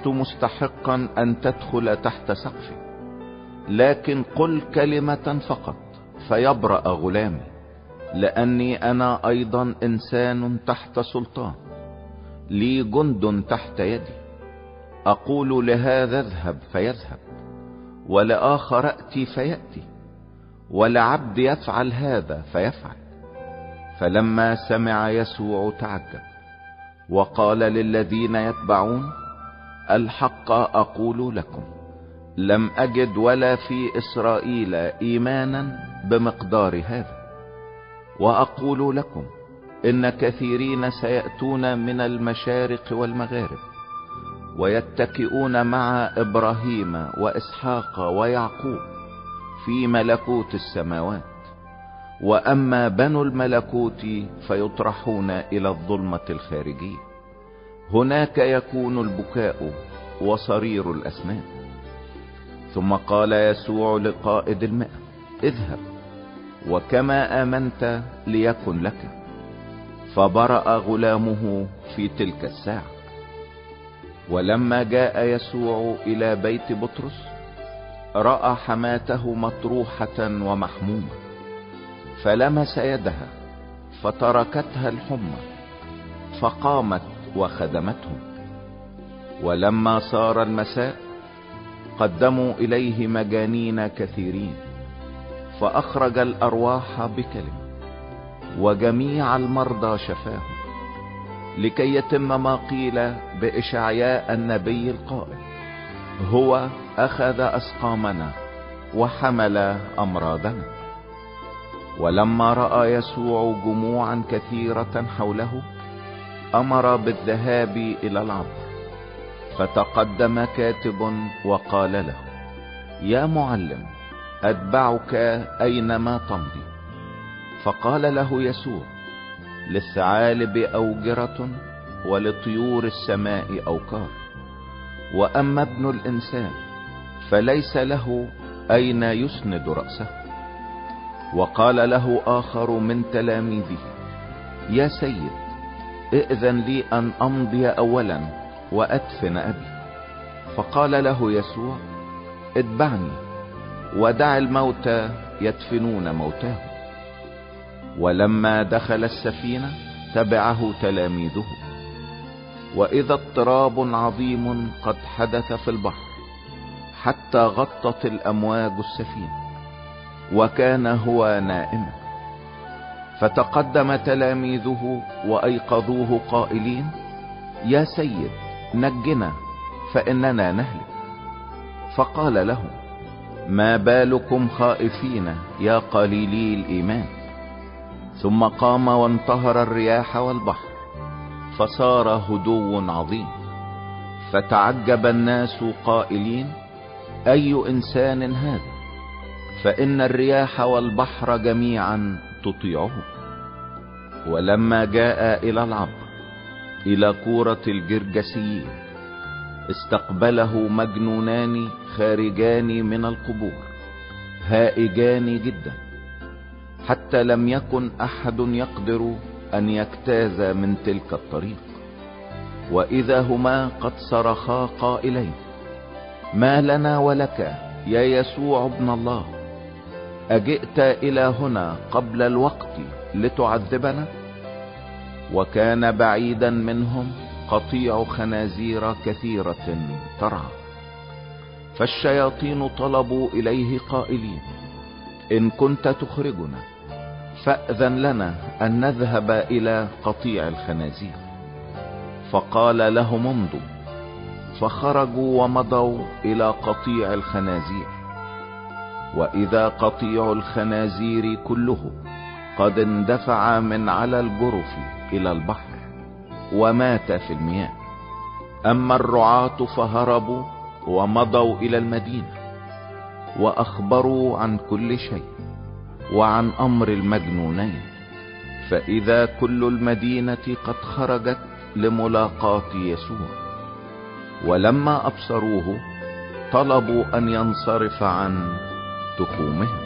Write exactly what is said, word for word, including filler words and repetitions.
لست مستحقا ان تدخل تحت سقفي، لكن قل كلمة فقط فيبرأ غلامي، لاني انا ايضا انسان تحت سلطان، لي جند تحت يدي. اقول لهذا اذهب فيذهب، ولآخر ائتي فيأتي، ولعبد يفعل هذا فيفعل. فلما سمع يسوع تعجب، وقال للذين يتبعون: الحق اقول لكم، لم اجد ولا في اسرائيل ايمانا بمقدار هذا. واقول لكم ان كثيرين سيأتون من المشارق والمغارب، ويتكئون مع ابراهيم واسحاق ويعقوب في ملكوت السماوات، واما بنو الملكوت فيطرحون الى الظلمة الخارجية، هناك يكون البكاء وصرير الاسنان. ثم قال يسوع لقائد المئة: اذهب، وكما امنت ليكن لك. فبرأ غلامه في تلك الساعة. ولما جاء يسوع الى بيت بطرس، رأى حماته مطروحة ومحمومة، فلمس يدها فتركتها الحمى، فقامت وخدمتهم. ولما صار المساء قدموا اليه مجانين كثيرين، فاخرج الارواح بكلمة، وجميع المرضى شفاهم، لكي يتم ما قيل بإشعياء النبي القائل: هو اخذ اسقامنا وحمل امراضنا. ولما رأى يسوع جموعا كثيرة حوله، امر بالذهاب الى العبر. فتقدم كاتب وقال له: يا معلم، اتبعك اينما تمضي. فقال له يسوع: للثعالب اوجرة، ولطيور السماء اوكار، واما ابن الانسان فليس له اين يسند رأسه. وقال له اخر من تلاميذه: يا سيد، ائذن لي ان امضي اولا وادفن ابي. فقال له يسوع: اتبعني، ودع الموتى يدفنون موتاهم. ولما دخل السفينة تبعه تلاميذه. واذا اضطراب عظيم قد حدث في البحر، حتى غطت الامواج السفينة، وكان هو نائما. فتقدم تلاميذه وايقظوه قائلين: يا سيد، نجنا فاننا نهلك. فقال لهم: ما بالكم خائفين يا قليلي الايمان؟ ثم قام وانتهر الرياح والبحر، فصار هدوء عظيم. فتعجب الناس قائلين: اي انسان هذا؟ فان الرياح والبحر جميعا تطيعه. ولما جاء الى العبر، الى كورة الجرجسيين، استقبله مجنونان خارجان من القبور، هائجان جدا، حتى لم يكن احد يقدر ان يجتاز من تلك الطريق. واذا هما قد صرخا قائلين: ما لنا ولك يا يسوع ابن الله؟ اجئت الى هنا قبل الوقت لتعذبنا؟ وكان بعيدا منهم قطيع خنازير كثيرة ترعى. فالشياطين طلبوا اليه قائلين: ان كنت تخرجنا فأذن لنا ان نذهب الى قطيع الخنازير. فقال لهم: امضوا. فخرجوا ومضوا الى قطيع الخنازير. واذا قطيع الخنازير كله قد اندفع من على الجرف الى البحر، ومات في المياه. اما الرعاة فهربوا ومضوا الى المدينة، واخبروا عن كل شيء وعن امر المجنونين. فاذا كل المدينة قد خرجت لملاقاة يسوع. ولما ابصروه طلبوا ان ينصرف عن تخومهم.